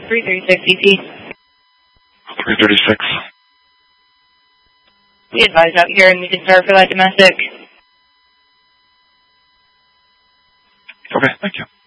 336 ET. 336. We advise out here and we can start for that domestic. Okay, thank you.